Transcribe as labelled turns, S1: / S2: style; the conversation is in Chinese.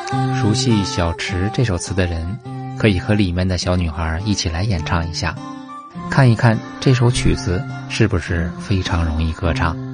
S1: 熟悉《小池》这首词的人，可以和里面的小女孩一起来演唱一下，看一看这首曲子是不是非常容易歌唱。